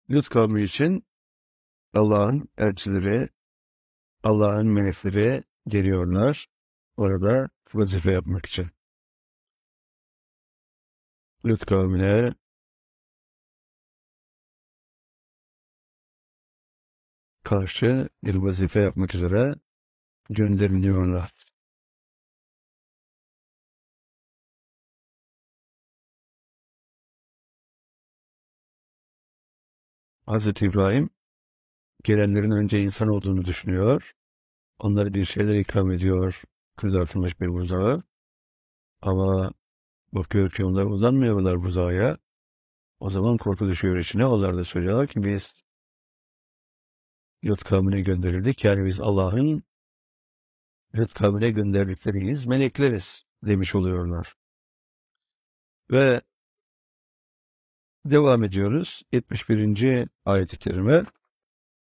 Lut kavmi için Allah'ın elçileri, Allah'ın melekleri geliyorlar orada vazife yapmak için. Lut kavmine karşı bir vazife yapmak üzere gönderiliyorlar. Hazreti İbrahim gelenlerin önce insan olduğunu düşünüyor. Onlara bir şeyler ikram ediyor, kızartılmış bir buzağı. Ama bakıyor ki onlar uzanmıyorlar buzağa. O zaman korku düşüyor içine. Onlar da söylüyorlar ki biz Lut kavmine gönderildik. Yani biz Allah'ın Lut kavmine gönderdikleriyiz, melekleriz demiş oluyorlar. Ve devam ediyoruz. 71. ayet-i kerime.